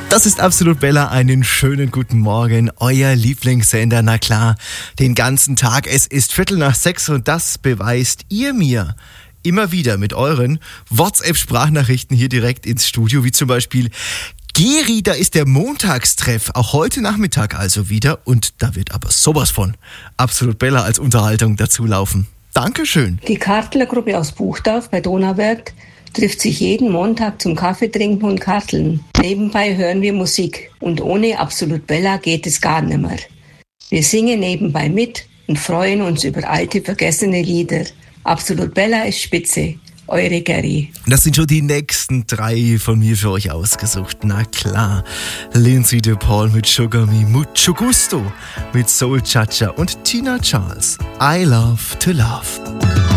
Das ist Absolut Bella, einen schönen guten Morgen, euer Lieblingssender, na klar, den ganzen Tag. Es ist 5:45 und das beweist ihr mir immer wieder mit euren WhatsApp-Sprachnachrichten hier direkt ins Studio, wie zum Beispiel: Geri, da ist der Montagstreff, auch heute Nachmittag also wieder, und da wird aber sowas von Absolut Bella als Unterhaltung dazulaufen. Dankeschön. Die Kartlergruppe aus Buchdorf bei Donauwörth trifft sich jeden Montag zum Kaffee trinken und Karteln. Nebenbei hören wir Musik und ohne Absolut Bella geht es gar nimmer. Wir singen nebenbei mit und freuen uns über alte, vergessene Lieder. Absolut Bella ist spitze. Eure Geri. Das sind schon die nächsten 3 von mir für euch ausgesucht. Na klar. Lindsay DePaul mit Sugar Me, Mucho Gusto mit Soul Chacha und Tina Charles. I Love to Love.